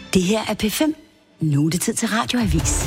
Det her er P5. Nu er det tid til Radioavis.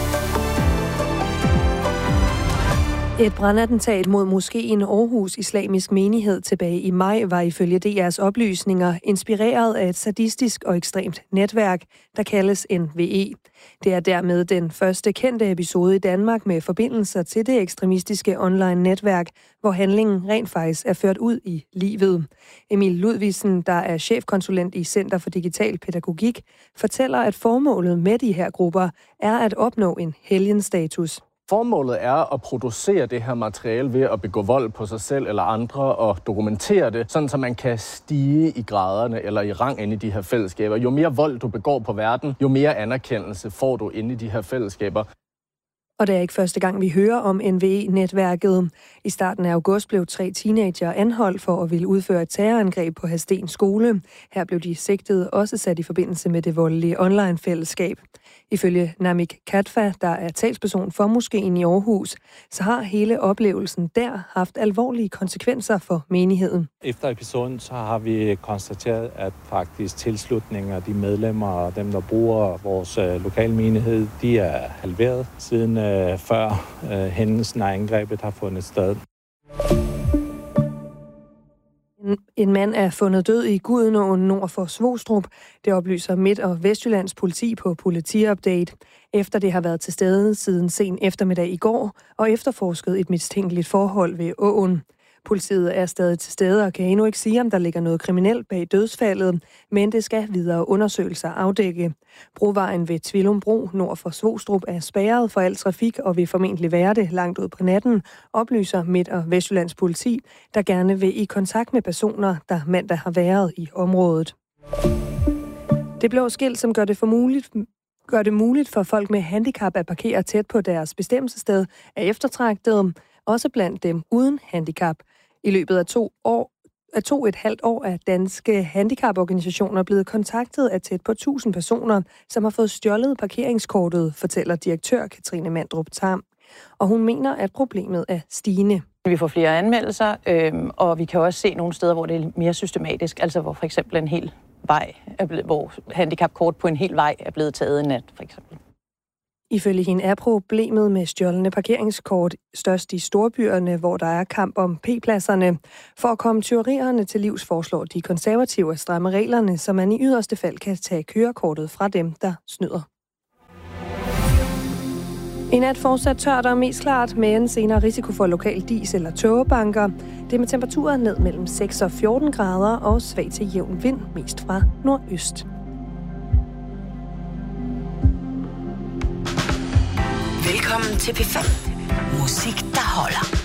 Et brandattentat mod moskeen Aarhus Islamisk Menighed tilbage i maj var ifølge DR's oplysninger inspireret af et sadistisk og ekstremt netværk, der kaldes NVE. Det er dermed den første kendte episode i Danmark med forbindelser til det ekstremistiske online-netværk, hvor handlingen rent faktisk er ført ud i livet. Emil Ludvigsen, der er chefkonsulent i Center for Digital Pædagogik, fortæller, at formålet med de her grupper er at opnå en helgenstatus. Formålet er at producere det her materiale ved at begå vold på sig selv eller andre og dokumentere det, sådan så man kan stige i graderne eller i rang inde i de her fællesskaber. Jo mere vold du begår på verden, jo mere anerkendelse får du inde i de her fællesskaber. Og det er ikke første gang, vi hører om NVE-netværket. I starten af august blev 3 teenager anholdt for at ville udføre et terrorangreb på Hadsten skole. Her blev de sigtede også sat i forbindelse med det voldelige online-fællesskab. Ifølge Namik Katfa, der er talsperson for moskeen i Aarhus, så har hele oplevelsen der haft alvorlige konsekvenser for menigheden. Efter episoden så har vi konstateret, at faktisk tilslutningen af de medlemmer og dem, der bruger vores lokalmenighed, de er halveret siden før hændelsen af angrebet har fundet sted. En mand er fundet død i Gudenåen nord for Svostrup. Det oplyser Midt- og Vestjyllands politi på Politiupdate. Efter det har været til stede siden sen eftermiddag i går og efterforsket et mistænkeligt forhold ved åen. Politiet er stadig til stede og kan endnu ikke sige, om der ligger noget kriminelt bag dødsfaldet, men det skal videre undersøgelser afdække. Brovejen ved Tvillumbro nord for Svostrup er spærret for al trafik og vil formentlig være det langt ud på natten, oplyser Midt- og Vestjyllands politi, der gerne vil i kontakt med personer, der mandag har været i området. Det blå skilt, som gør det muligt for folk med handicap at parkere tæt på deres bestemmelsessted, er eftertragtet, også blandt dem uden handicap. I løbet af 2,5 år er danske handicaporganisationer blevet kontaktet af tæt på 1000 personer, som har fået stjålet parkeringskortet, fortæller direktør Katrine Mandrup Tam. Og hun mener, at problemet er stigende. Vi får flere anmeldelser, og vi kan også se nogle steder, hvor det er mere systematisk, altså hvor for eksempel en hel vej, hvor handicapkort på en hel vej er blevet taget en nat, for eksempel. Ifølge hende er problemet med stjålne parkeringskort størst i storbyerne, hvor der er kamp om P-pladserne. For at komme tyverierne til livs foreslår de konservative at stramme reglerne, så man i yderste fald kan tage kørekortet fra dem, der snyder. I nat fortsat tørt og mest klart, med en senere risiko for lokal dis- eller tågebanker. Det er med temperaturer ned mellem 6 og 14 grader og svag til jævn vind, mest fra nordøst. Velkommen til P5. Musik, der holder.